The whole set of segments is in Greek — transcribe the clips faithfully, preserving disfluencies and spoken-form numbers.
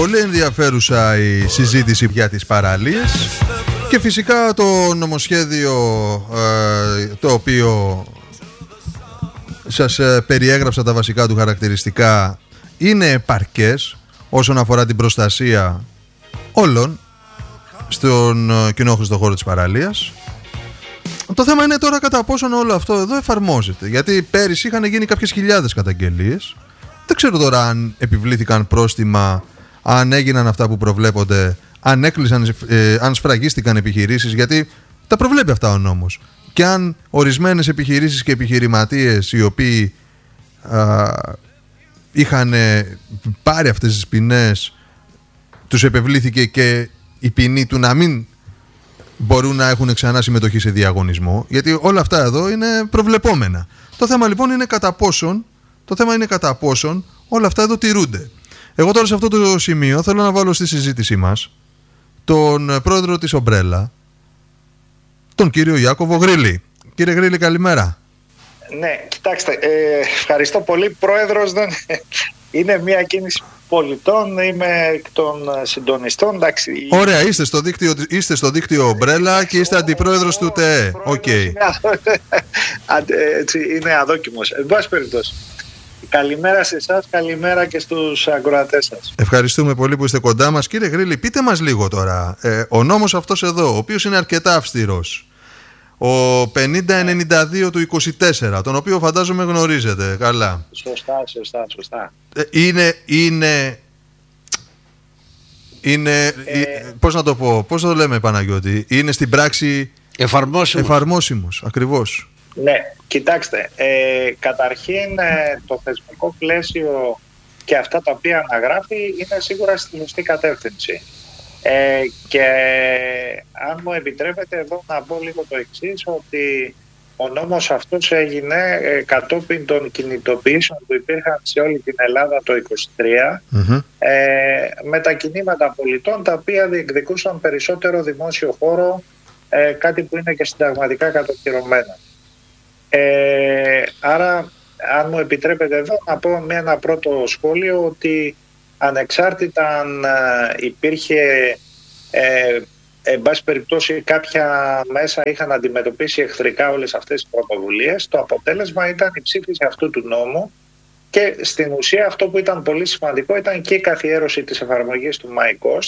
Πολύ ενδιαφέρουσα η συζήτηση για τις παραλίες και φυσικά το νομοσχέδιο ε, το οποίο σας ε, περιέγραψα τα βασικά του χαρακτηριστικά είναι επαρκές όσον αφορά την προστασία όλων στον ε, κοινόχρηστο χώρο της παραλίας. Το θέμα είναι τώρα κατά πόσον όλο αυτό εδώ εφαρμόζεται, γιατί πέρυσι είχαν γίνει κάποιες χιλιάδες καταγγελίες. Δεν ξέρω τώρα αν επιβλήθηκαν πρόστιμα, αν έγιναν αυτά που προβλέπονται, αν έκλεισαν, ε, αν σφραγίστηκαν επιχειρήσεις, γιατί τα προβλέπει αυτά ο νόμος. Και αν ορισμένες επιχειρήσεις και επιχειρηματίες οι οποίοι α, είχαν πάρει αυτές τις ποινές, τους επευλήθηκε και η ποινή του να μην μπορούν να έχουν ξανά συμμετοχή σε διαγωνισμό, γιατί όλα αυτά εδώ είναι προβλεπόμενα. Το θέμα λοιπόν είναι κατά πόσον, το θέμα είναι κατά πόσον όλα αυτά εδώ τηρούνται. Εγώ τώρα σε αυτό το σημείο θέλω να βάλω στη συζήτησή μας τον πρόεδρο της Ομπρέλα, τον κύριο Ιάκωβο Γρίλη. Κύριε Γρίλη, καλημέρα. Ναι, κοιτάξτε, ε, ευχαριστώ πολύ. Πρόεδρος δεν είναι μια κίνηση πολιτών, είμαι εκ των συντονιστών. Εντάξει. Ωραία, είστε στο δίκτυο, είστε στο δίκτυο Ομπρέλα και είστε αντιπρόεδρος του ΤΕΕ. Οκ. Είναι αδόκιμος. Εν πάση περιπτώσει. Καλημέρα σε εσάς, καλημέρα και στους ακροατές σας. Ευχαριστούμε πολύ που είστε κοντά μας. Κύριε Γρίλη, πείτε μας λίγο τώρα. Ε, ο νόμος αυτός εδώ, ο οποίος είναι αρκετά αυστηρός, ο πενήντα ενενήντα δύο του είκοσι τέσσερα, τον οποίο φαντάζομαι γνωρίζετε καλά. Σωστά, σωστά, σωστά. Ε, είναι, είναι, είναι, ε, πώς να το πω, πώς το λέμε Παναγιώτη, είναι στην πράξη εφαρμόσιμος, εφαρμόσιμος ακριβώς. Ναι, κοιτάξτε, ε, καταρχήν ε, το θεσμικό πλαίσιο και αυτά τα οποία αναγράφει είναι σίγουρα στη σωστή κατεύθυνση. Ε, και αν μου επιτρέπετε εδώ να πω λίγο το εξής, ότι ο νόμος αυτός έγινε ε, κατόπιν των κινητοποιήσεων που υπήρχαν σε όλη την Ελλάδα το είκοσι τρία, mm-hmm. ε, με τα κινήματα πολιτών τα οποία διεκδικούσαν περισσότερο δημόσιο χώρο, ε, κάτι που είναι και συνταγματικά κατοχυρωμένο. Ε, άρα, αν μου επιτρέπετε εδώ να πω με ένα πρώτο σχόλιο ότι ανεξάρτητα αν υπήρχε ε, εν πάση περιπτώσει κάποια μέσα είχαν αντιμετωπίσει εχθρικά όλες αυτές τις πρωτοβουλίες, το αποτέλεσμα ήταν η ψήφιση αυτού του νόμου και στην ουσία αυτό που ήταν πολύ σημαντικό ήταν και η καθιέρωση της εφαρμογής του MyCost,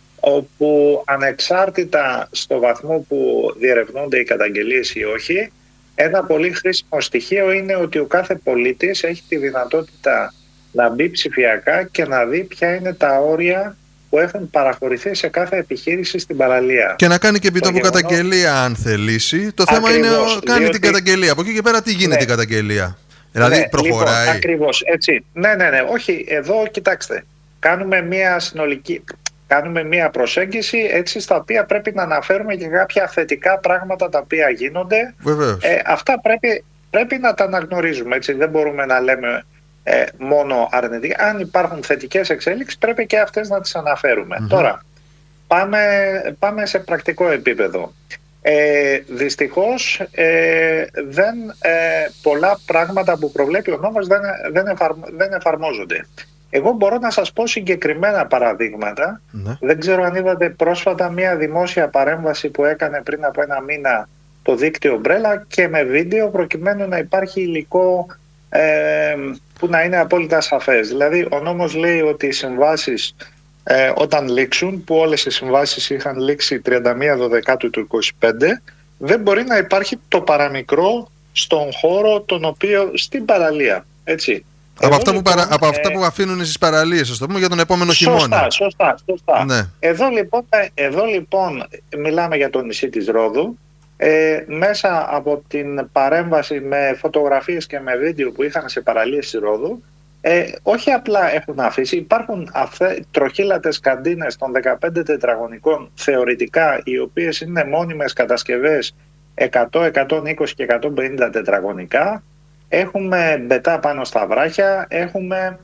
όπου ανεξάρτητα στο βαθμό που διερευνούνται οι καταγγελίες ή όχι, ένα πολύ χρήσιμο στοιχείο είναι ότι ο κάθε πολίτης έχει τη δυνατότητα να μπει ψηφιακά και να δει ποια είναι τα όρια που έχουν παραχωρηθεί σε κάθε επιχείρηση στην παραλία. Και να κάνει και επιτόπου γεγονό... καταγγελία αν θελήσει. Το θέμα ακριβώς, είναι να κάνει διότι... την καταγγελία. Από εκεί και πέρα τι γίνεται, ναι, η καταγγελία. Δηλαδή ναι, προχωράει. Λοιπόν, ακριβώς έτσι. Ναι, ναι, ναι. Όχι, εδώ κοιτάξτε. Κάνουμε μια συνολική... Κάνουμε μία προσέγγιση έτσι στα οποία πρέπει να αναφέρουμε και κάποια θετικά πράγματα τα οποία γίνονται. Ε, αυτά πρέπει, πρέπει να τα αναγνωρίζουμε. Έτσι. Δεν μπορούμε να λέμε ε, μόνο αρνητικά. Αν υπάρχουν θετικές εξέλιξεις πρέπει και αυτές να τις αναφέρουμε. Mm-hmm. Τώρα πάμε, πάμε σε πρακτικό επίπεδο. Ε, δυστυχώς ε, δεν, ε, πολλά πράγματα που προβλέπει ο νόμος δεν, δεν, εφαρμο, δεν εφαρμόζονται. Εγώ μπορώ να σας πω συγκεκριμένα παραδείγματα. Ναι. Δεν ξέρω αν είδατε πρόσφατα μία δημόσια παρέμβαση που έκανε πριν από ένα μήνα το δίκτυο Ομπρέλα και με βίντεο προκειμένου να υπάρχει υλικό ε, που να είναι απόλυτα σαφές. Δηλαδή ο νόμος λέει ότι οι συμβάσεις ε, όταν λήξουν, που όλες οι συμβάσεις είχαν λήξει τριάντα μία Δεκεμβρίου του είκοσι πέντε, δεν μπορεί να υπάρχει το παραμικρό στον χώρο τον οποίο στην παραλία. Έτσι. Από αυτά, λοιπόν, που παρα... από αυτά που αφήνουν στις παραλίες, ας το πούμε, για τον επόμενο σωστά, χειμώνα. Σωστά, σωστά. Ναι. Εδώ, λοιπόν, εδώ λοιπόν μιλάμε για το νησί της Ρόδου. Ε, μέσα από την παρέμβαση με φωτογραφίες και με βίντεο που είχαν σε παραλίες της Ρόδου, ε, όχι απλά έχουν αφήσει, υπάρχουν αυθε... τροχύλατες καντίνες των δεκαπέντε τετραγωνικών θεωρητικά, οι οποίες είναι μόνιμες κατασκευές εκατό, εκατόν είκοσι και εκατόν πενήντα τετραγωνικά. Έχουμε μπετά πάνω στα βράχια, έχουμε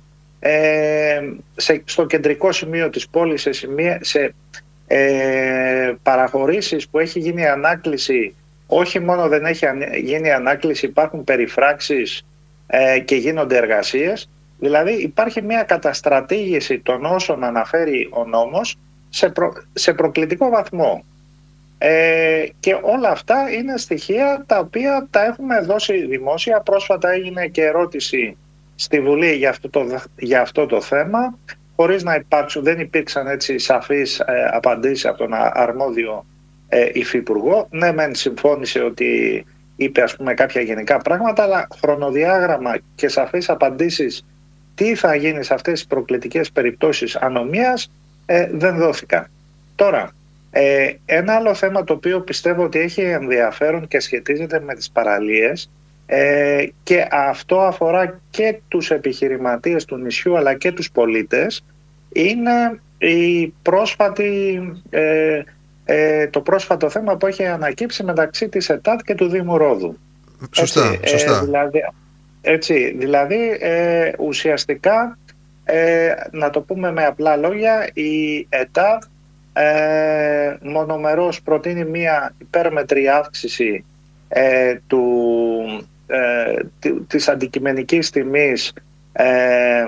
ε, σε, στο κεντρικό σημείο της πόλης σε, σημεία, σε ε, παραχωρήσεις που έχει γίνει ανάκληση, όχι μόνο δεν έχει γίνει ανάκληση, υπάρχουν περιφράξεις ε, και γίνονται εργασίες. Δηλαδή υπάρχει μια καταστρατήγηση των όσων αναφέρει ο νόμος σε, προ, σε προκλητικό βαθμό. Ε, και όλα αυτά είναι στοιχεία τα οποία τα έχουμε δώσει δημόσια. Πρόσφατα έγινε και ερώτηση στη Βουλή για αυτό το, για αυτό το θέμα, χωρίς να υπάρξουν, δεν υπήρξαν έτσι σαφείς ε, απαντήσεις από τον αρμόδιο ε, υφυπουργό. Ναι, μεν συμφώνησε ότι είπε ας πούμε κάποια γενικά πράγματα, αλλά χρονοδιάγραμμα και σαφείς απαντήσεις τι θα γίνει σε αυτές τις προκλητικές περιπτώσεις ανομίας ε, δεν δόθηκαν. Τώρα, ε, ένα άλλο θέμα το οποίο πιστεύω ότι έχει ενδιαφέρον και σχετίζεται με τις παραλίες, ε, και αυτό αφορά και τους επιχειρηματίες του νησιού αλλά και τους πολίτες, είναι η πρόσφατη, ε, ε, το πρόσφατο θέμα που έχει ανακύψει μεταξύ της ΕΤΑΔ και του Δήμου Ρόδου. Σωστά, έτσι, σωστά. Ε, δηλαδή, έτσι, δηλαδή ε, ουσιαστικά, ε, να το πούμε με απλά λόγια, η ΕΤΑΔ ε, μονομερώς προτείνει μία υπέρμετρη αύξηση ε, του, ε, της αντικειμενικής τιμής ε,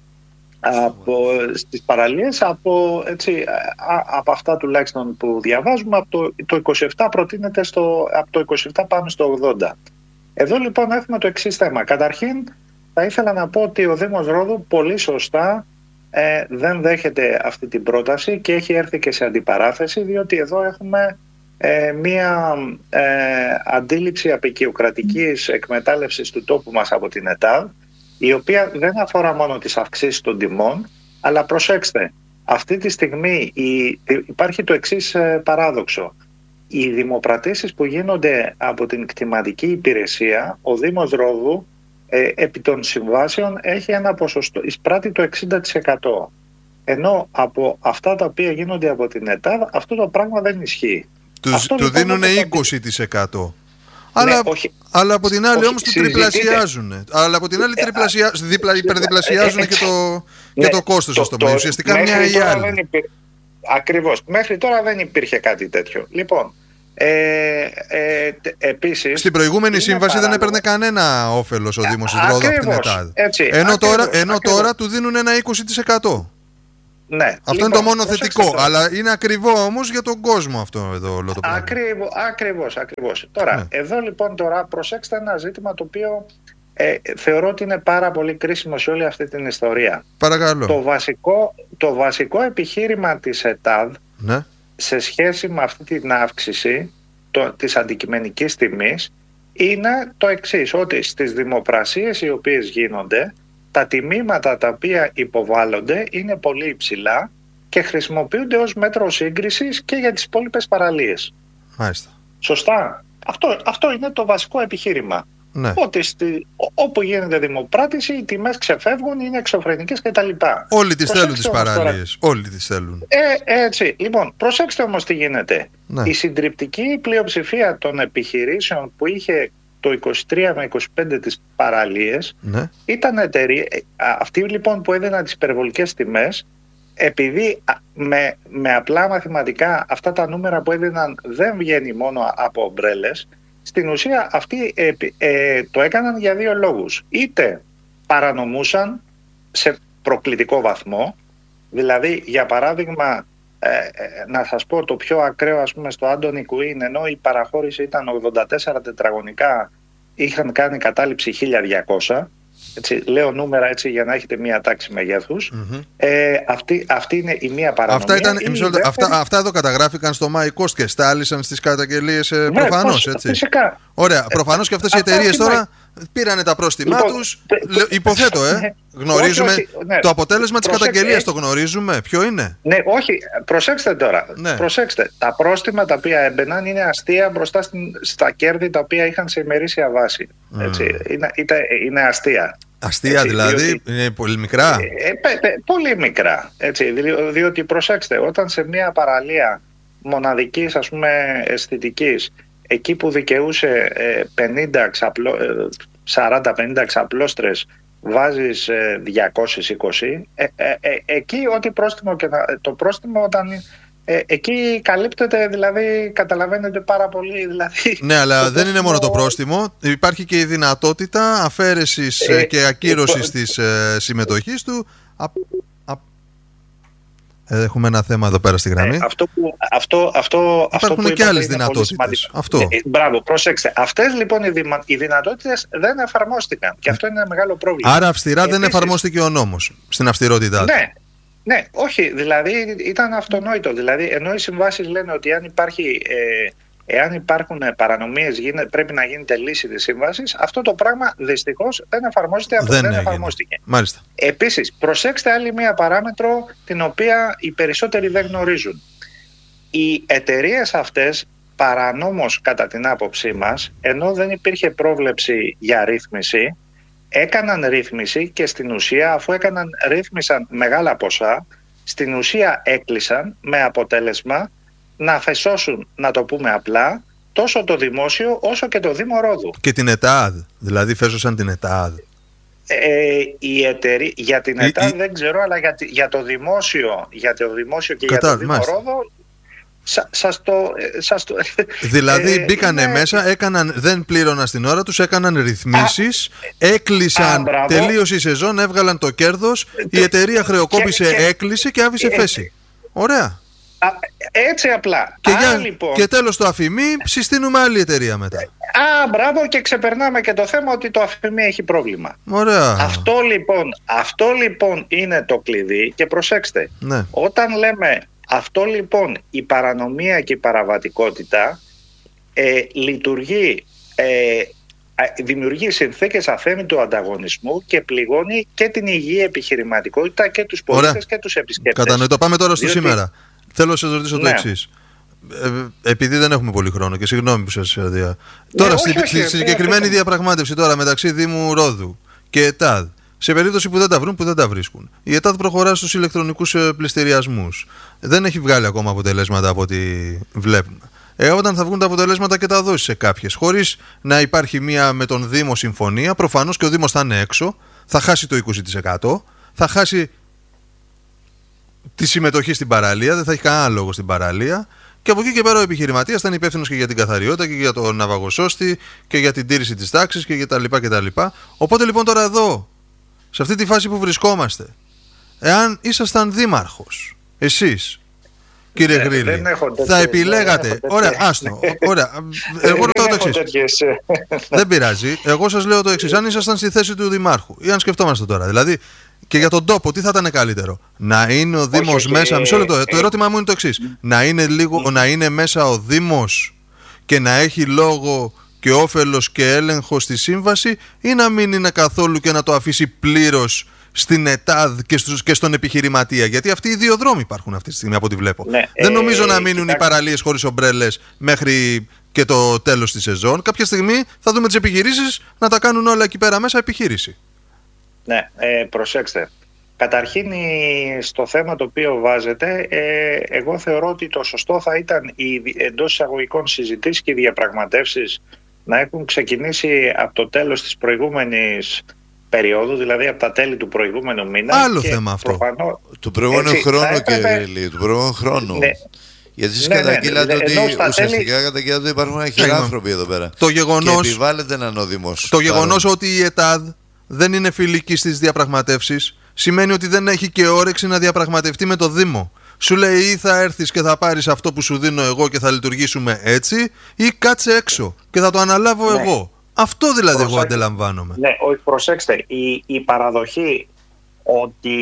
από, στις παραλίες, από, έτσι, α, από αυτά τουλάχιστον που διαβάζουμε, από το, το είκοσι επτά προτείνεται στο, από το είκοσι επτά πάμε στο ογδόντα. Εδώ λοιπόν έχουμε το εξής θέμα. Καταρχήν θα ήθελα να πω ότι ο Δήμος Ρόδου πολύ σωστά ε, δεν δέχεται αυτή την πρόταση και έχει έρθει και σε αντιπαράθεση, διότι εδώ έχουμε ε, μία ε, αντίληψη απεικιοκρατικής εκμετάλλευσης του τόπου μας από την ΕΤΑΔ, η οποία δεν αφορά μόνο τις αυξήσεις των τιμών, αλλά προσέξτε, αυτή τη στιγμή η, υπάρχει το εξής ε, παράδοξο. Οι δημοπρατήσεις που γίνονται από την κτηματική υπηρεσία, ο Δήμος Ρόδου ε, επί των συμβάσεων έχει ένα ποσοστό, εισπράττει το εξήντα τοις εκατό. Ενώ από αυτά τα οποία γίνονται από την ΕΤΑΔ αυτό το πράγμα δεν ισχύει. Του, αυτό, του λοιπόν, δίνουν είκοσι τοις εκατό. Αλλά, ναι, όχι, αλλά από την άλλη όχι, όμως το τριπλασιάζουν. Αλλά από την άλλη τριπλασια, διπλα, υπερδιπλασιάζουν ε, ε, και το, ναι, και το κόστος, ας το πούμε. Ουσιαστικά μια ή άλλη. Υπήρ... Ακριβώς. Μέχρι τώρα δεν υπήρχε κάτι τέτοιο. Λοιπόν, ε, ε, επίσης... Στην προηγούμενη σύμβαση παράδειγμα. δεν έπαιρνε κανένα όφελος ο Δήμος της Ρόδου από την ΕΤΑΔ. Έτσι, ενώ, ακριβώς, τώρα, ενώ τώρα του δίνουν ένα είκοσι τοις εκατό. Ναι. Αυτό λοιπόν, είναι το μόνο θετικό, τώρα. Αλλά είναι ακριβό όμως για τον κόσμο αυτό εδώ όλο το πράγμα. Ακριβώς, ακριβώς, ακριβώς. Τώρα, ναι. εδώ λοιπόν τώρα προσέξτε ένα ζήτημα το οποίο ε, θεωρώ ότι είναι πάρα πολύ κρίσιμο σε όλη αυτή την ιστορία. Παρακαλώ. Το βασικό, το βασικό επιχείρημα της ΕΤΑΔ, ναι, σε σχέση με αυτή την αύξηση το, της αντικειμενικής τιμής είναι το εξής, ότι στις δημοπρασίες οι οποίες γίνονται, τα τιμήματα τα οποία υποβάλλονται είναι πολύ υψηλά και χρησιμοποιούνται ως μέτρο σύγκρισης και για τις υπόλοιπες παραλίες. Μάλιστα. Σωστά. Αυτό, αυτό είναι το βασικό επιχείρημα. Ναι. Ότι στη, όπου γίνεται δημοπράτηση οι τιμές ξεφεύγουν, είναι εξωφρενικές κτλ. Όλοι τις θέλουν τις παραλίες. Τώρα. Όλοι τις θέλουν. Ε, έτσι. Λοιπόν, προσέξτε όμως τι γίνεται. Ναι. Η συντριπτική πλειοψηφία των επιχειρήσεων που είχε το είκοσι τρία με είκοσι πέντε τις παραλίες, ναι, ήταν εταιρείες. Αυτοί λοιπόν που έδιναν τις υπερβολικές τιμές, επειδή με, με απλά μαθηματικά αυτά τα νούμερα που έδιναν δεν βγαίνει μόνο από ομπρέλες, στην ουσία αυτοί ε, ε, το έκαναν για δύο λόγους. Είτε παρανομούσαν σε προκλητικό βαθμό, δηλαδή για παράδειγμα ε, ε, να σας πω το πιο ακραίο, ας πούμε στο Άντωνι Κουίν, ενώ η παραχώρηση ήταν ογδόντα τέσσερα τετραγωνικά, είχαν κάνει κατάληψη χίλια διακόσια. Έτσι, λέω νούμερα έτσι για να έχετε μία τάξη μεγέθους. Mm-hmm. Ε, αυτή, αυτή είναι η μία παρανομία. Αυτά, ήταν, δεύτερη... αυτά, αυτά εδώ καταγράφηκαν στο MyCost και στάλησαν στις καταγγελίες ε, ναι, προφανώς. Έτσι. Φυσικά. Ωραία. Προφανώς και αυτές οι εταιρείες τώρα πήρανε τα πρόστιμά λοιπόν, τους. Τε, υποθέτω, ε. Γνωρίζουμε. Όχι, όχι, ναι. Το αποτέλεσμα της καταγγελίας το γνωρίζουμε. Ποιο είναι? Ναι, όχι. Προσέξτε τώρα. Ναι. Προσέξτε. Τα πρόστιμα τα οποία έμπαιναν είναι αστεία μπροστά στην, στα κέρδη τα οποία είχαν σε ημερήσια βάση. Mm. Έτσι. Είναι, είναι, είναι αστεία. Αστεία έτσι, δηλαδή, διότι, είναι πολύ μικρά. Ε, ε, ε, ε, πολύ μικρά. Έτσι, δι, διότι προσέξτε, όταν σε μια παραλία μοναδικής, ας πούμε, αισθητικής, εκεί που δικαιούσε ε, πενήντα ξαπλώ, ε, σαράντα πενήντα ξαπλώστρες, βάζεις ε, διακόσια είκοσι, ε, ε, ε, εκεί ό,τι πρόστιμο και να, το πρόστιμο όταν Ε, εκεί καλύπτεται, δηλαδή καταλαβαίνετε πάρα πολύ. Δηλαδή, ναι, αλλά δεν είναι μόνο το πρόστιμο. Υπάρχει και η δυνατότητα αφαίρεσης ε, και ακύρωσης ε, της ε, συμμετοχής του. Α, α, ε, έχουμε ένα θέμα εδώ πέρα στη γραμμή. Ε, αυτό που, αυτό, αυτό, Υπάρχουν αυτό που και άλλες δυνατότητες. Αυτό. Ε, μπράβο, προσέξτε. Αυτές λοιπόν οι, δημα, οι δυνατότητες δεν εφαρμόστηκαν. Και αυτό είναι ένα μεγάλο πρόβλημα. Άρα αυστηρά Επίσης, δεν εφαρμόστηκε ο νόμος στην αυστηρότητά του. Ναι. Ναι, όχι, δηλαδή ήταν αυτονόητο. Δηλαδή, ενώ οι συμβάσεις λένε ότι αν υπάρχει, ε, εάν υπάρχουν παρανομίες πρέπει να γίνεται λύση της σύμβασης, αυτό το πράγμα δυστυχώς δεν εφαρμόζεται, αυτό δεν, δεν εφαρμόστηκε. Μάλιστα. Επίσης, προσέξτε άλλη μία παράμετρο την οποία οι περισσότεροι δεν γνωρίζουν. Οι εταιρείες αυτές παρανόμως κατά την άποψή μας, ενώ δεν υπήρχε πρόβλεψη για ρύθμιση, έκαναν ρύθμιση και στην ουσία, αφού έκαναν, ρύθμισαν μεγάλα ποσά, στην ουσία έκλεισαν με αποτέλεσμα να φεσώσουν, να το πούμε απλά, τόσο το δημόσιο όσο και το Δήμο Ρόδου. Και την ΕΤΑΔ, δηλαδή φέσωσαν την ΕΤΑΔ. Ε, η εταιρεία, για την ΕΤΑΔ η, δεν ξέρω, αλλά για, για το δημόσιο, για το δημόσιο και Κατά, για το Δήμο μάλιστα. Ρόδο, Σα, σας το, σας το... Δηλαδή μπήκανε είναι... μέσα, έκαναν, δεν πλήρωναν στην ώρα τους, έκαναν ρυθμίσεις, α, έκλεισαν, α, τελείωσε η σεζόν, έβγαλαν το κέρδος, το... η εταιρεία χρεοκόπησε, και, και... έκλεισε και άφησε και... θέση. Ωραία. Α, έτσι απλά. Και, Άρα, για... λοιπόν... και τέλος το αφημί, συστήνουμε άλλη εταιρεία μετά. Α, μπράβο, και ξεπερνάμε και το θέμα ότι το αφημί έχει πρόβλημα. Ωραία. Αυτό λοιπόν, αυτό λοιπόν είναι το κλειδί και προσέξτε, ναι. Όταν λέμε αυτό λοιπόν η παρανομία και η παραβατικότητα ε, λειτουργεί, ε, δημιουργεί συνθήκες αθέμητου ανταγωνισμού και πληγώνει και την υγιή επιχειρηματικότητα και τους πολίτες και τους επισκέπτες. Κατανοητό. Πάμε τώρα στο Διότι... σήμερα. Θέλω να σας ρωτήσω ναι. το εξής. Ε, επειδή δεν έχουμε πολύ χρόνο και συγγνώμη που σας δια... Ναι, τώρα όχι, στη, όχι, στη όχι, συγκεκριμένη όχι. διαπραγμάτευση τώρα μεταξύ Δήμου Ρόδου και ΕΤΑΔ, σε περίπτωση που δεν τα βρουν, που δεν τα βρίσκουν, η ΕΤΑΔ προχωρά στους ηλεκτρονικούς πληστηριασμούς. Δεν έχει βγάλει ακόμα αποτελέσματα από ό,τι βλέπουμε. Ε, όταν θα βγουν τα αποτελέσματα και τα δώσει σε κάποιες, χωρίς να υπάρχει μία με τον Δήμο συμφωνία, προφανώς και ο Δήμος θα είναι έξω, θα χάσει το είκοσι τοις εκατό, θα χάσει τη συμμετοχή στην παραλία, δεν θα έχει κανένα λόγο στην παραλία. Και από εκεί και πέρα ο επιχειρηματίας θα είναι υπεύθυνος και για την καθαριότητα και για τον ναυαγοσώστη και για την τήρηση της τάξης και για τα λοιπά και τα λοιπά. Οπότε λοιπόν τώρα εδώ, σε αυτή τη φάση που βρισκόμαστε, εάν ήσασταν δήμαρχος, εσείς, κύριε ναι, Γρήλη, θα επιλέγατε. Ωραία, άστο. Ωραία. Εγώ ρωτάω το εξής. Δεν πειράζει. Εγώ σας λέω το εξής. Αν ήσασταν στη θέση του δημάρχου, ή αν σκεφτόμαστε τώρα, δηλαδή, και για τον τόπο, τι θα ήταν καλύτερο? Να είναι ο Δήμος όχι, μέσα. Μισό λεπτό. Ε, το ερώτημα μου είναι το εξής. Να είναι, λίγο, να είναι μέσα ο Δήμος και να έχει λόγο και όφελος και έλεγχο στη σύμβαση, ή να μην είναι καθόλου και να το αφήσει πλήρως στην ΕΤΑΔ και, στους, και στον επιχειρηματία? Γιατί αυτοί οι δύο δρόμοι υπάρχουν αυτή τη στιγμή από ό,τι βλέπω. Ναι, δεν νομίζω ε, να μείνουν κοιτάξτε. οι παραλίες χωρίς ομπρέλες μέχρι και το τέλος της σεζόν. Κάποια στιγμή θα δούμε τις επιχειρήσεις να τα κάνουν όλα εκεί πέρα μέσα επιχείρηση. Ναι, ε, προσέξτε. Καταρχήν στο θέμα το οποίο βάζετε, ε, εγώ θεωρώ ότι το σωστό θα ήταν οι εντός εισαγωγικών συζητήσεις και οι διαπραγματεύσεις να έχουν ξεκινήσει από το τέλος της προηγούμενης περίοδου, δηλαδή από τα τέλη του προηγούμενου μήνα. Άλλο και θέμα αυτό. Προφανώς, του προηγούμενου χρόνου, έπρεπε... κύριε του προηγούμενου χρόνου. Ναι. Γιατί εσείς ναι, καταγγείλατε ναι, ότι ουσιαστικά τέλη... καταγγείλατε ότι υπάρχουν χειράνθρωποι εδώ πέρα. Το γεγονός... Και επιβάλλεται έναν οδημός. Το γεγονός ότι η ΕΤΑΔ δεν είναι φιλική στις διαπραγματεύσεις σημαίνει ότι δεν έχει και όρεξη να διαπραγματευτεί με το Δήμο. Σου λέει ή θα έρθεις και θα πάρεις αυτό που σου δίνω εγώ και θα λειτουργήσουμε έτσι, ή κάτσε έξω και θα το αναλάβω ναι. εγώ. Αυτό δηλαδή Προσέξτε. εγώ αντιλαμβάνομαι. Ναι, όχι, προσέξτε, η, η παραδοχή ότι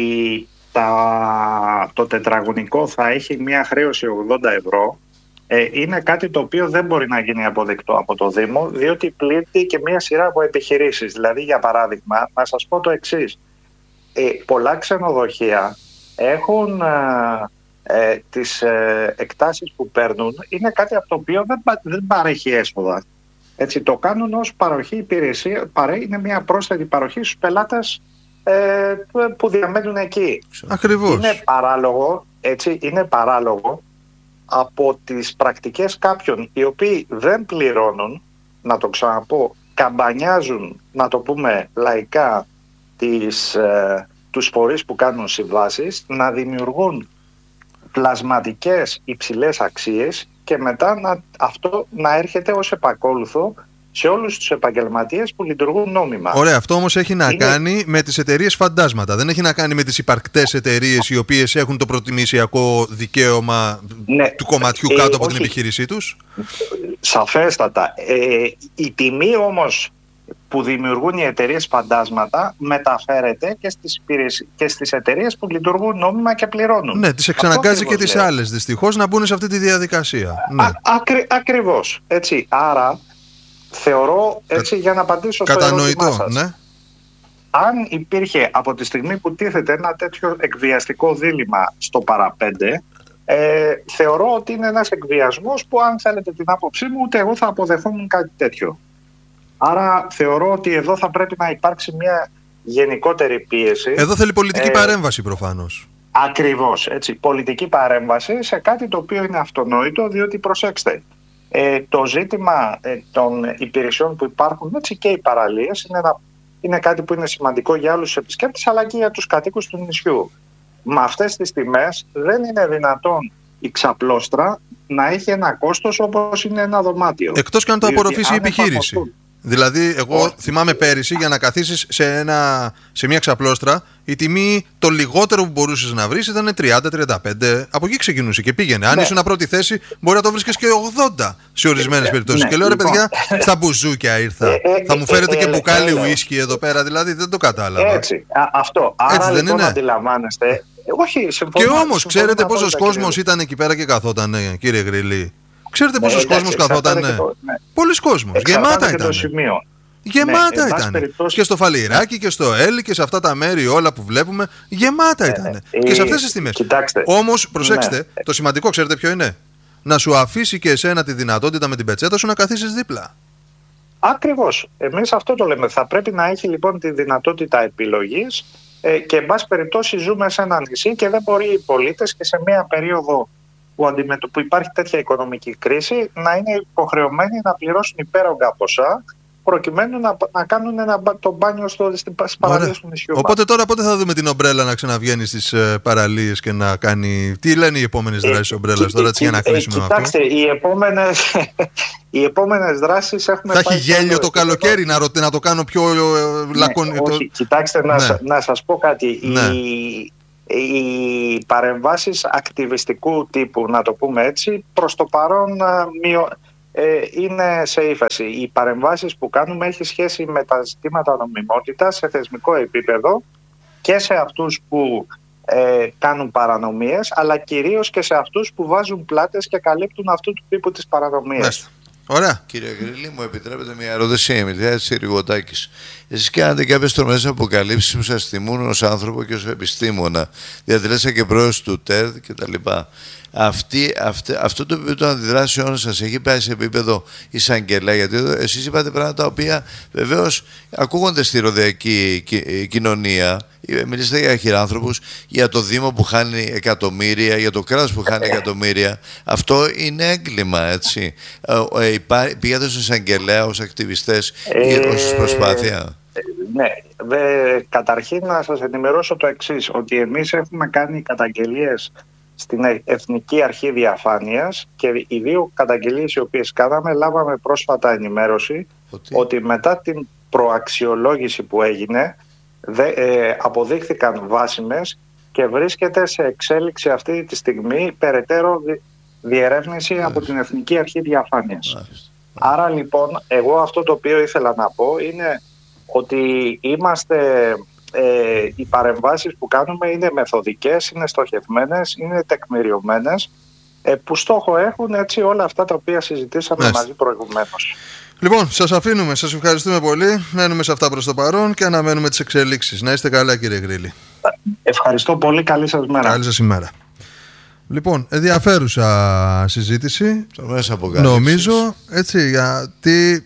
τα, το τετραγωνικό θα έχει μια χρέωση ογδόντα ευρώ ε, είναι κάτι το οποίο δεν μπορεί να γίνει αποδεκτό από το Δήμο, διότι πλήττει και μια σειρά από επιχειρήσεις. Δηλαδή, για παράδειγμα, να σας πω το εξής. Ε, πολλά ξενοδοχεία έχουν ε, ε, τις ε, εκτάσεις που παίρνουν, είναι κάτι από το οποίο δεν, δεν παρέχει έσοδα. Έτσι, το κάνουν ως παροχή υπηρεσία, παρέ, είναι μια πρόσθετη παροχή στους πελάτες ε, που διαμένουν εκεί. Ακριβώς. Είναι παράλογο, έτσι, είναι παράλογο από τις πρακτικές κάποιων οι οποίοι δεν πληρώνουν, να το ξαναπώ, καμπανιάζουν, να το πούμε λαϊκά, τις, ε, τους φορείς που κάνουν συμβάσεις, να δημιουργούν πλασματικές υψηλές αξίες και μετά να, αυτό να έρχεται ως επακόλουθο σε όλους τους επαγγελματίες που λειτουργούν νόμιμα. Ωραία, αυτό όμως έχει να είναι... κάνει με τις εταιρείες φαντάσματα. Δεν έχει να κάνει με τις υπαρκτές εταιρείες οι οποίες έχουν το προτιμησιακό δικαίωμα ναι, του κομματιού ε, κάτω από όχι, την επιχείρησή τους. Σαφέστατα. Ε, η τιμή όμως που δημιουργούν οι εταιρείες φαντάσματα μεταφέρεται και στις, υπηρεσίες, και στις εταιρείες που λειτουργούν νόμιμα και πληρώνουν. Ναι, τις εξαναγκάζει και τις άλλες δυστυχώς να μπουν σε αυτή τη διαδικασία. Ναι. Α, ακρι, ακριβώς. Έτσι. Άρα θεωρώ, έτσι, για να απαντήσω στο ερώτημά σας, ναι. αν υπήρχε από τη στιγμή που τίθεται ένα τέτοιο εκβιαστικό δίλημμα στο παραπέντε, ε, θεωρώ ότι είναι ένας εκβιασμός που, αν θέλετε την άποψή μου, ούτε εγώ θα αποδεχόμουν κάτι τέτοιο. Άρα θεωρώ ότι εδώ θα πρέπει να υπάρξει μια γενικότερη πίεση. Εδώ θέλει πολιτική ε, παρέμβαση προφανώς. Ακριβώς, έτσι, πολιτική παρέμβαση σε κάτι το οποίο είναι αυτονόητο, διότι προσέξτε, ε, το ζήτημα ε, των υπηρεσιών που υπάρχουν, έτσι, και οι παραλίες είναι, ένα, είναι κάτι που είναι σημαντικό για άλλους επισκέπτες αλλά και για τους κατοίκους του νησιού. Με αυτές τις τιμές δεν είναι δυνατόν η ξαπλώστρα να έχει ένα κόστος όπως είναι ένα δωμάτιο. Εκτός και αν το απορροφήσει η επιχείρηση. Δηλαδή, εγώ oh. θυμάμαι πέρυσι, για να καθίσεις σε, ένα, σε μια ξαπλώστρα, η τιμή το λιγότερο που μπορούσες να βρεις ήταν τριάντα με τριάντα πέντε. Από εκεί ξεκινούσε και πήγαινε. Αν ναι. ήσουν πρώτη θέση, μπορεί να το βρίσκεις και ογδόντα σε ορισμένες ναι. περιπτώσεις. Ναι. Και λέω, ρε παιδιά, στα μπουζούκια ήρθα. Ε, ε, θα μου φέρετε ε, ε, και μπουκάλι ε, ουίσκι εδώ πέρα, δηλαδή δεν το κατάλαβα. Έτσι. Α, αυτό. Άρα έτσι δεν λοιπόν είναι. Αντιλαμβάνεστε. Όχι, συμφωνώ. Και όμως, ξέρετε πόσος κόσμος ήταν εκεί πέρα και καθόταν, κύριε Γρυλή? Ξέρετε ναι, πόσος κόσμος καθόταν? Ναι. Ναι. Πολλοί κόσμος. Γεμάτα ήταν. Γεμάτα ναι, ήταν. Περιπτώσει... Και στο Φαλιράκι και στο Έλλη και σε αυτά τα μέρη όλα που βλέπουμε. Γεμάτα ναι, ήταν. Ναι. Και σε αυτές τις τιμές. Όμως, προσέξτε, ναι. το σημαντικό ξέρετε ποιο είναι? Να σου αφήσει και εσένα τη δυνατότητα με την πετσέτα σου να καθίσεις δίπλα. Ακριβώς. Εμείς αυτό το λέμε. Θα πρέπει να έχει λοιπόν τη δυνατότητα επιλογής ε, και εν πάση περιπτώσει ζούμε σε ένα νησί και δεν μπορεί οι πολίτες και σε μια περίοδο που, αντιμετω... που υπάρχει τέτοια οικονομική κρίση να είναι υποχρεωμένοι να πληρώσουν υπέρογκα ποσά προκειμένου να, να κάνουν ένα, το μπάνιο στο, στις παραλίες του νησιού. Οπότε τώρα πότε θα δούμε την ομπρέλα να ξαναβγαίνει στις ε, παραλίες και να κάνει... Τι λένε οι επόμενες δράσεις ε, ομπρέλας τώρα, έτσι, για να κλείσουμε ε, με κοιτάξτε, αυτό. Οι επόμενες, οι επόμενες δράσεις έχουμε... Θα έχει γέλιο το καλοκαίρι, να, ρωτε, να το κάνω πιο ε, λακωνικό. Ναι, όχι, κοιτάξτε, να, ναι. να σας πω κάτι. Ναι. Οι, οι παρεμβάσεις ακτιβιστικού τύπου, να το πούμε έτσι, προς το παρόν μειο... Ε, είναι σε ύφεση. Οι παρεμβάσεις που κάνουμε έχει σχέση με τα ζητήματα νομιμότητας σε θεσμικό επίπεδο και σε αυτούς που ε, κάνουν παρανομίες, αλλά κυρίως και σε αυτούς που βάζουν πλάτες και καλύπτουν αυτού του τύπου τις παρανομίες. Ωραία. Κύριε Γρυλή, μου επιτρέπετε μια ερώτηση, Μιλιάδης Ριγωτάκης. Εσείς κάνατε κάποιες τρομερές αποκαλύψεις που σας τιμούν ως άνθρωπο και ως επιστήμονα. Διατελέσατε και πρόεδρος του ΤΕΔ κτλ. Αυτή, αυτή, αυτό το επίπεδο των αντιδράσεων σας έχει πάει σε επίπεδο εισαγγελέα? Γιατί εσείς είπατε πράγματα τα οποία βεβαίως ακούγονται στη ροδιακή κοινωνία. Μιλήσατε για χειράνθρωπους, για το Δήμο που χάνει εκατομμύρια, για το κράτος που χάνει εκατομμύρια. Αυτό είναι έγκλημα, έτσι. Ε, ε, πήγατε στον εισαγγελέα ως ακτιβιστές ή ε, ως προσπάθεια? Ε, ναι. Ε, καταρχήν να σας ενημερώσω το εξής, ότι εμείς έχουμε κάνει καταγγελίες στην Εθνική Αρχή Διαφάνειας και οι δύο καταγγελίες οι οποίες κάναμε, λάβαμε πρόσφατα ενημέρωση ότι, ότι μετά την προαξιολόγηση που έγινε δε, ε, αποδείχθηκαν βάσιμες και βρίσκεται σε εξέλιξη αυτή τη στιγμή περαιτέρω δι, διερεύνηση Μάλιστα. από την Εθνική Αρχή Διαφάνειας. Μάλιστα. Άρα λοιπόν εγώ αυτό το οποίο ήθελα να πω είναι ότι είμαστε... Ε, οι παρεμβάσεις που κάνουμε είναι μεθοδικές, είναι στοχευμένες, είναι τεκμηριωμένες, ε, που στόχο έχουν έτσι όλα αυτά τα οποία συζητήσαμε Μάλιστα. μαζί προηγουμένως. Λοιπόν, σας αφήνουμε, σας ευχαριστούμε πολύ. Μένουμε σε αυτά προς το παρόν και αναμένουμε τις εξελίξεις. Να είστε καλά, κύριε Γρυλή. Ευχαριστώ πολύ, καλή σας μέρα. Καλή σας ημέρα. Λοιπόν, ενδιαφέρουσα συζήτηση. Νομίζω, έτσι, γιατί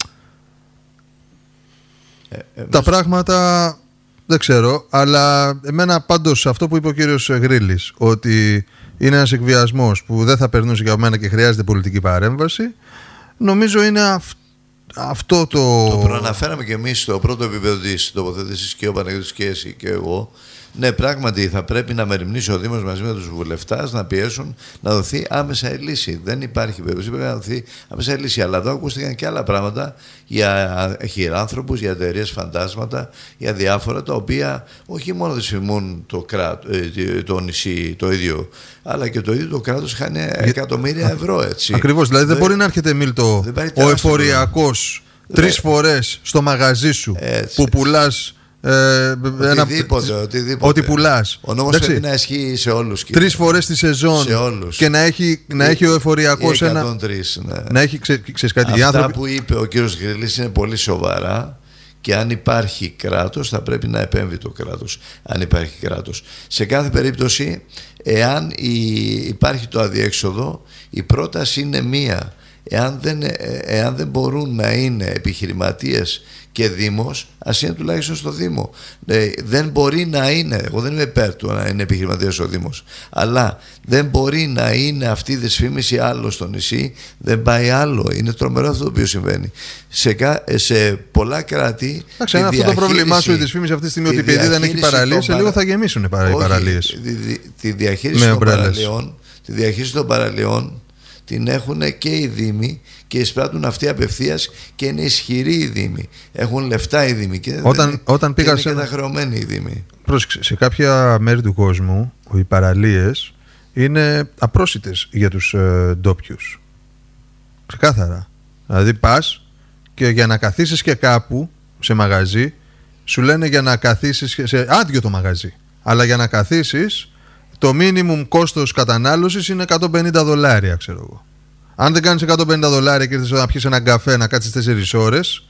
ε, εμείς... τα πράγματα... Δεν ξέρω, αλλά εμένα πάντως αυτό που είπε ο κύριος Γρύλης, ότι είναι ένας εκβιασμός που δεν θα περνούσε για μένα και χρειάζεται πολιτική παρέμβαση, νομίζω είναι αυ... αυτό το... Το προαναφέραμε και εμείς στο πρώτο επίπεδο της τοποθέτησης και ο Παναγιώτης και εσύ και εγώ, Ναι, πράγματι θα πρέπει να μεριμνήσει ο Δήμος μαζί με τους βουλευτάς να πιέσουν να δοθεί άμεσα λύση. Δεν υπάρχει περίπτωση, πρέπει να δοθεί άμεσα λύση. Αλλά εδώ ακούστηκαν και άλλα πράγματα για χειράνθρωπους, για εταιρείες φαντάσματα, για διάφορα τα οποία όχι μόνο δυσφημούν το, κράτο, το νησί το ίδιο, αλλά και το ίδιο το κράτος χάνει εκατομμύρια ευρώ. Έτσι. Ακριβώς, δηλαδή δεν, δεν μπορεί να έρχεται, Μίλτο, ο εφοριακός τρεις φορές στο μαγαζί σου, έτσι, που πουλάς ε, οτιδήποτε, ένα, οτιδήποτε. ό,τι πουλάς. Ο νόμος πρέπει να ισχύει σε όλους. Τρεις φορές τη σεζόν και να έχει, να έχει ο εφοριακός ένα. Ναι. Να έχει, ξέ, ξέρεις κάτι, αυτά άνθρωποι... που είπε ο κύριος Γρυλής είναι πολύ σοβαρά. Και αν υπάρχει κράτος, θα πρέπει να επέμβει το κράτος. Αν υπάρχει κράτος. Σε κάθε περίπτωση, εάν υπάρχει το αδιέξοδο, η πρόταση είναι μία. Εάν δεν, εάν δεν μπορούν να είναι επιχειρηματίες και Δήμος, ας είναι τουλάχιστον στο Δήμο. Ε, δεν μπορεί να είναι, εγώ δεν είμαι υπέρ του να είναι επιχειρηματίας ο Δήμος, αλλά δεν μπορεί να είναι αυτή η δυσφήμιση άλλο στο νησί, δεν πάει άλλο. Είναι τρομερό αυτό το οποίο συμβαίνει. Σε, σε πολλά κράτη. Εντάξει, αυτό το πρόβλημά σου, η δυσφήμιση αυτή τη στιγμή, ότι επειδή δεν έχει παραλίες, σε λίγο θα γεμίσουν οι παραλίες. Τη, τη, τη, διαχείριση των παραλιών, τη διαχείριση των παραλιών την έχουν και οι Δήμοι και εισπράττουν αυτοί απευθείας και είναι ισχυροί οι Δήμοι. Έχουν λεφτά οι Δήμοι και, όταν, δεν, όταν πήγα είναι σε... καταχρεωμένοι οι Δήμοι. Πρόσεξε, σε κάποια μέρη του κόσμου οι παραλίες είναι απρόσιτες για τους ε, ντόπιους. Ξεκάθαρα. Δηλαδή πας και για να καθίσεις και κάπου σε μαγαζί, σου λένε για να καθίσεις σε άδειο το μαγαζί, αλλά για να καθίσεις το minimum κόστος κατανάλωσης είναι εκατόν πενήντα δολάρια, ξέρω εγώ. Αν δεν κάνεις εκατόν πενήντα δολάρια και ήρθες να πιεις έναν καφέ να κάτσεις τέσσερις ώρες,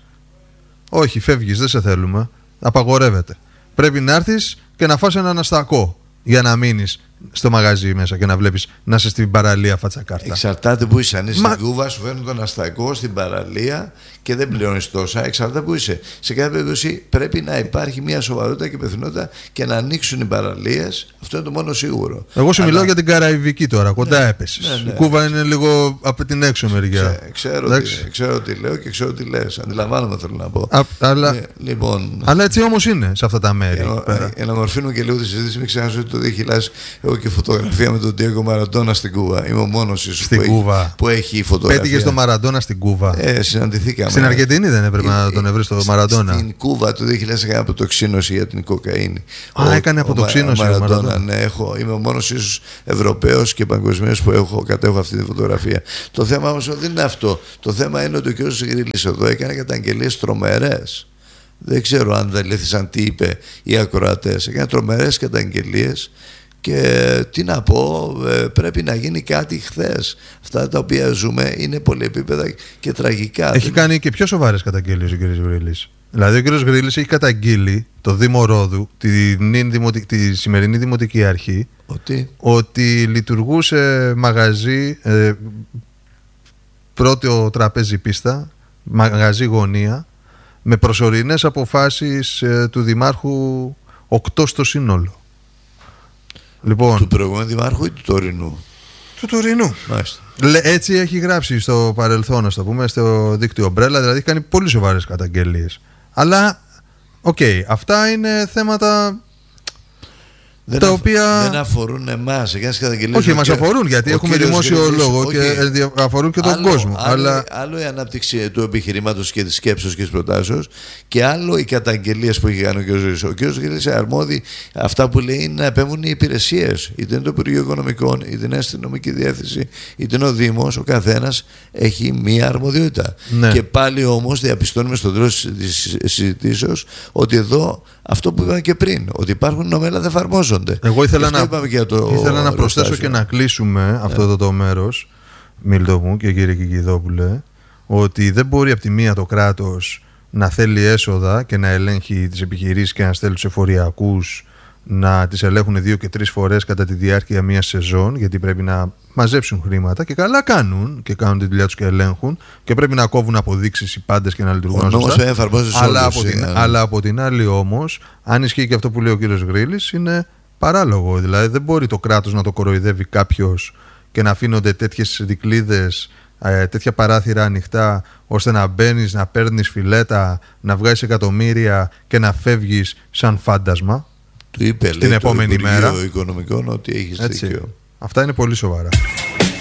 όχι, φεύγεις, δεν σε θέλουμε. Απαγορεύεται. Πρέπει να έρθεις και να φας έναν αστακό για να μείνεις στο μαγαζί μέσα και να βλέπεις να είσαι στην παραλία φατσακάρτα. Εξαρτάται που είσαι. Αν είσαι Μα... στην Κούβα, σου φέρνουν τον αστακό στην παραλία και δεν πληρώνεις τόσα. Εξαρτάται που είσαι. Σε κάθε περίπτωση πρέπει να υπάρχει μια σοβαρότητα και υπευθυνότητα και να ανοίξουν οι παραλίες. Αυτό είναι το μόνο σίγουρο. Εγώ σου Αλλά... μιλάω για την Καραϊβική τώρα. Κοντά ναι, έπεσες. Ναι, ναι. Η Κούβα είναι λίγο από την έξω μεριά. Ξέ, ξέρω, τι, ξέρω τι λέω και ξέρω τι λες. Αντιλαμβάνομαι, θέλω να πω. Α, αλλά... Ε, λοιπόν... αλλά έτσι όμως είναι σε αυτά τα μέρη. Για να μορφύνουμε και λίγο τη συζήτηση, μην ξεχάσω ότι το δύο χιλιάδες έχω και φωτογραφία με τον Ντιέγκο Μαραντόνα στην Κούβα. Είμαι ο μόνος ίσως που, έχει, που έχει φωτογραφία. Πέτυχες τον Μαραντόνα στην Κούβα. Ε, συναντηθήκαμε. Στην Αργεντινή δεν έπρεπε ε, να τον ευρείς τον Μαραντόνα. Στην Κούβα το δύο χιλιάδες έκανε αποτοξίνωση για την κοκαίνη. Α, ο, έκανε αποτοξίνωση ο, ο Μαραντόνα. Μαραντόνα. Ναι, έχω, είμαι ο μόνος ίσως Ευρωπαίος και παγκοσμίως που έχω, κατέχω αυτή τη φωτογραφία. Το θέμα όμως δεν είναι αυτό. Το θέμα είναι ότι ο κ. Γρυλής εδώ έκανε καταγγελίες τρομερές. Δεν ξέρω αν δεν λύθησαν τι είπε οι ακροατές. Έκανε τρομερές καταγγελίες. Και τι να πω, πρέπει να γίνει κάτι χθες. Αυτά τα οποία ζούμε είναι πολυεπίπεδα και τραγικά. Έχει κάνει και πιο σοβαρές καταγγελίες ο κ. Γρυλής. Δηλαδή ο κ. Γρυλής έχει καταγγείλει το Δήμο Ρόδου, τη, τη σημερινή Δημοτική Αρχή, ότι, ότι λειτουργούσε μαγαζί, ε, πρώτο τραπέζι πίστα, μαγαζί γωνία, με προσωρινές αποφάσεις ε, του Δημάρχου οκτώ στο σύνολο. Λοιπόν, του προηγούμενου Δημάρχου ή του τωρινού? Του τωρινού. Μάλιστα. Έτσι έχει γράψει στο παρελθόν, ας το πούμε, στο δίκτυο Ομπρέλα, δηλαδή έχει κάνει πολύ σοβαρές καταγγελίες. Αλλά, οκ, okay, αυτά είναι θέματα δεν, τα αφ, οποία... δεν αφορούν εμάς. Όχι, μας αφορούν γιατί έχουμε δημόσιο Γρυλής, λόγο και okay. αφορούν και τον άλλο, κόσμο. Άλλο, αλλά... άλλο η ανάπτυξη του επιχειρήματος και της σκέψης και της προτάσεως και άλλο οι καταγγελίες που έχει κάνει ο κ. Γρυλής. Ο κ. Γρυλής αρμόδιοι αυτά που λέει είναι να επέμβουν οι υπηρεσίες. Είτε είναι το Υπουργείο Οικονομικών, είτε είναι η αστυνομική διεύθυνση, είτε είναι ο Δήμος. Ο καθένας έχει μία αρμοδιότητα. Ναι. Και πάλι όμως διαπιστώνουμε στο τέλος της συζητήσεως ότι εδώ αυτό που είπαμε και πριν, ότι υπάρχουν νομέλα δεν εφαρμόζονται. Εγώ ήθελα να, ήθελα να προσθέσω και να κλείσουμε yeah. αυτό το, το μέρος, Μίλτο μου και κύριε Κικιδόπουλε, ότι δεν μπορεί από τη μία το κράτος να θέλει έσοδα και να ελέγχει τις επιχειρήσεις και να στέλνει τους εφοριακούς να τις ελέγχουν δύο και τρεις φορές κατά τη διάρκεια μιας σεζόν, γιατί πρέπει να μαζέψουν χρήματα και καλά κάνουν και κάνουν τη δουλειά τους και ελέγχουν και πρέπει να κόβουν αποδείξεις οι πάντες και να λειτουργούν σωστά. Αλλά, από την, αλλά από την άλλη όμως, αν ισχύει και αυτό που λέει ο κύριος Γρυλής, είναι παράλογο. Δηλαδή δεν μπορεί το κράτος να το κοροϊδεύει κάποιος και να αφήνονται τέτοιες δικλείδες, τέτοια παράθυρα ανοιχτά, ώστε να μπαίνεις, να παίρνεις φιλέτα, να βγάζεις εκατομμύρια και να φεύγεις σαν φάντασμα. Του είπε, την λέει, επόμενη το μέρα. Υπουργείο Οικονομικών ότι έχεις δίκιο. Αυτά είναι πολύ σοβαρά.